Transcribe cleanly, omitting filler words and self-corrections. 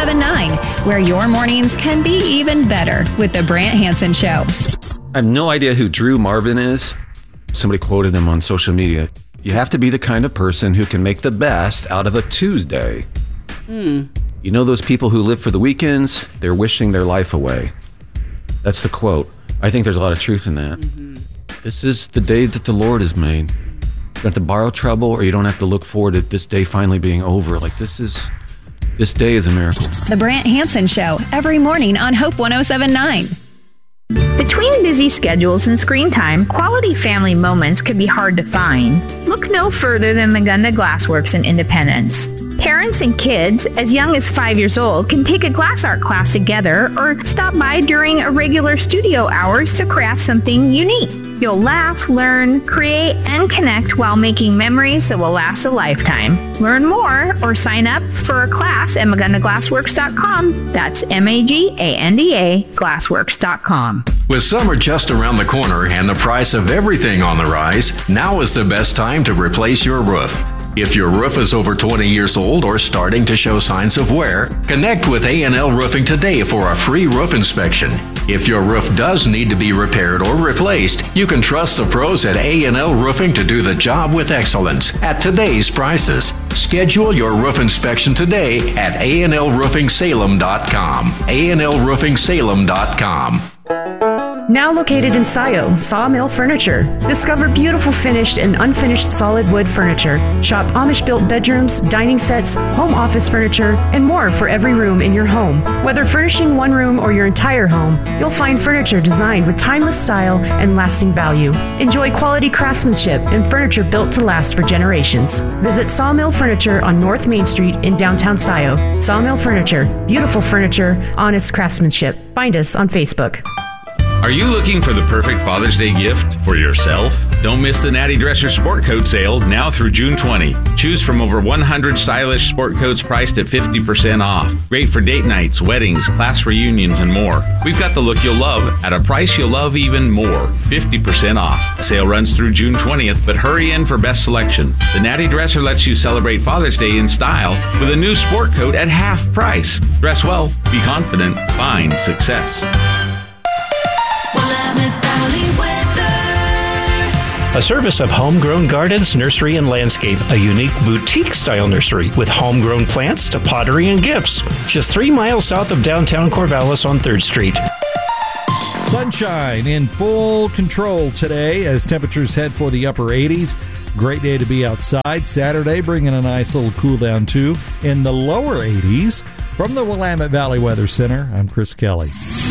1079, where your mornings can be even better with The Brant Hansen Show. I have no idea who Drew Marvin is. Somebody quoted him on social media. You have to be the kind of person who can make the best out of a Tuesday. You know those people who live for the weekends? They're wishing their life away. That's the quote. I think there's a lot of truth in that. This is the day that the Lord has made. You don't have to borrow trouble, or you don't have to look forward to this day finally being over. Like, this day is a miracle. The Brant Hansen Show, every morning on Hope 1079. Between busy schedules and screen time, quality family moments can be hard to find. Look no further than Magunda Glassworks in Independence. Parents and kids as young as 5 years old can take a glass art class together or stop by during irregular studio hours to craft something unique. You'll laugh, learn, create, and connect while making memories that will last a lifetime. Learn more or sign up for a class at MagundaGlassworks.com. That's MAGANDA Glassworks.com. With summer just around the corner and the price of everything on the rise, now is the best time to replace your roof. If your roof is over 20 years old or starting to show signs of wear, connect with A&L Roofing today for a free roof inspection. If your roof does need to be repaired or replaced, you can trust the pros at A&L Roofing to do the job with excellence at today's prices. Schedule your roof inspection today at ANLRoofingSalem.com. ANLRoofingSalem.com. Now located in Scio, Sawmill Furniture. Discover beautiful finished and unfinished solid wood furniture. Shop Amish-built bedrooms, dining sets, home office furniture, and more for every room in your home. Whether furnishing one room or your entire home, you'll find furniture designed with timeless style and lasting value. Enjoy quality craftsmanship and furniture built to last for generations. Visit Sawmill Furniture on North Main Street in downtown Scio. Sawmill Furniture. Beautiful furniture, honest craftsmanship. Find us on Facebook. Are you looking for the perfect Father's Day gift for yourself? Don't miss the Natty Dresser Sport Coat Sale now through June 20. Choose from over 100 stylish sport coats priced at 50% off. Great for date nights, weddings, class reunions, and more. We've got the look you'll love at a price you'll love even more. 50% off. The sale runs through June 20th, but hurry in for best selection. The Natty Dresser lets you celebrate Father's Day in style with a new sport coat at half price. Dress well, be confident, find success. A service of Homegrown Gardens, Nursery and Landscape, a unique boutique-style nursery with homegrown plants to pottery and gifts. Just 3 miles south of downtown Corvallis on 3rd Street. Sunshine in full control today as temperatures head for the upper 80s. Great day to be outside. Saturday bringing a nice little cool down too in the lower 80s. From the Willamette Valley Weather Center, I'm Chris Kelly.